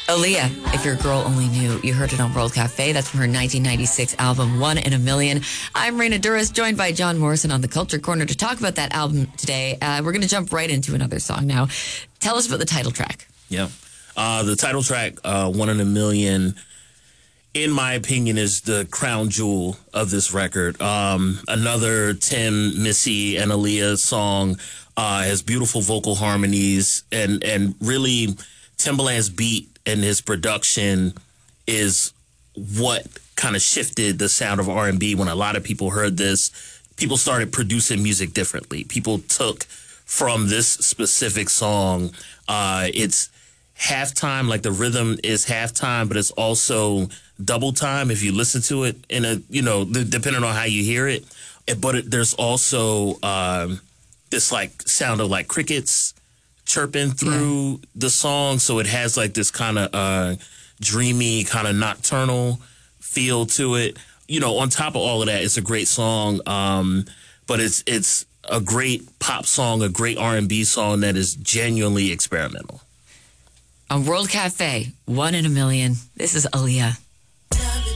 Aaliyah, If Your Girl Only Knew. You heard it on World Cafe. That's from her 1996 album, One in a Million. I'm Raina Duras, joined by John Morrison on the Culture Corner to talk about that album today. We're going to jump right into another song now. Tell us about the title track. Yeah. The title track, One in a Million, in my opinion, is the crown jewel of this record. Another Tim, Missy, and Aaliyah song has beautiful vocal harmonies, and really Timbaland's beat and his production is what kind of shifted the sound of R&B. When a lot of people heard this, people started producing music differently. People took from this specific song, it's halftime, like the rhythm is halftime, but it's also double time if you listen to it in a, depending on how you hear it. But there's also this like sound of like crickets chirping through the song, so it has like this kind of dreamy, kind of nocturnal feel to it. On top of all of that, it's a great song, but it's a great pop song, a great R&B song that is genuinely experimental. On World Cafe, One in a Million, this is Aaliyah.